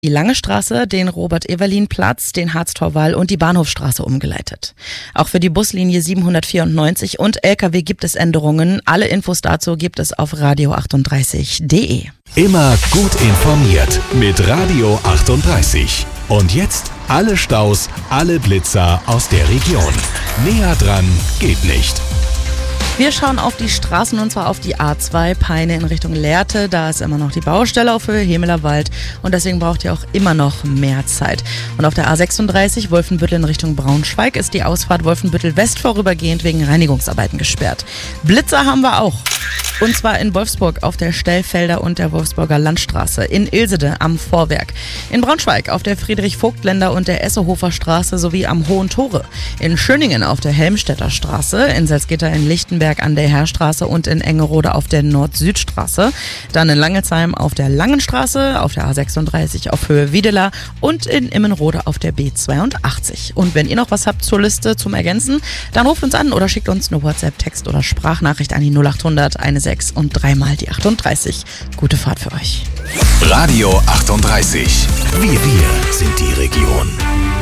die Lange Straße, den Robert-Ewerlin-Platz, den Harztorwall und die Bahnhofstraße umgeleitet. Auch für die Buslinie 794 und LKW gibt es Änderungen. Alle Infos dazu gibt es auf radio38.de. Immer gut informiert mit Radio 38. Und jetzt alle Staus, alle Blitzer aus der Region. Näher dran geht nicht. Wir schauen auf die Straßen und zwar auf die A2 Peine in Richtung Lehrte. Da ist immer noch die Baustelle auf Höhe Hemeler Wald und deswegen braucht ihr auch immer noch mehr Zeit. Und auf der A36 Wolfenbüttel in Richtung Braunschweig ist die Ausfahrt Wolfenbüttel West vorübergehend wegen Reinigungsarbeiten gesperrt. Blitzer haben wir auch. Und zwar in Wolfsburg auf der Stellfelder und der Wolfsburger Landstraße, in Ilsede am Vorwerk, in Braunschweig auf der Friedrich-Vogt-Länder und der Essehofer Straße sowie am Hohen Tore, in Schöningen auf der Helmstedter Straße, in Salzgitter in Lichtenberg an der Heerstraße und in Engerode auf der Nord-Süd-Straße, dann in Langelsheim auf der Langen Straße, auf der A36 auf Höhe Wiedela und in Immenrode auf der B82. Und wenn ihr noch was habt zur Liste zum Ergänzen, dann ruft uns an oder schickt uns eine WhatsApp, Text oder Sprachnachricht an die 0800 16 und 3 mal die 38. Gute Fahrt für euch. Radio 38. Wir sind die Region.